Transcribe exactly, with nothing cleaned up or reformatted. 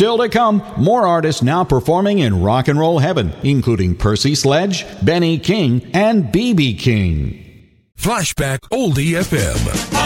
still to come. More artists now performing in rock and roll heaven, including Percy Sledge, Benny King, and B B King. Flashback Oldie F M.